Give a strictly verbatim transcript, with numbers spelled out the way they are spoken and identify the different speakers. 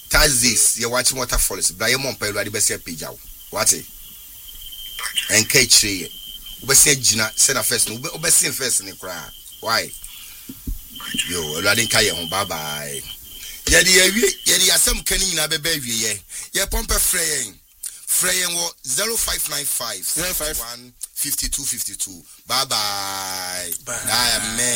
Speaker 1: Thursdays, you're watching waterfalls. Brian Mompel, ready best page out. What it? And catch it. Obesi Gina, send a first, no, Obesi first in the crowd. Why? Yo, Radin Kaya, bye bye. Yadi, yadi, some canning in a baby, ye. Ye pump a fraying. Fraying what? zero five nine five zero five one fifty two fifty two. Bye bye. Bye. I am man.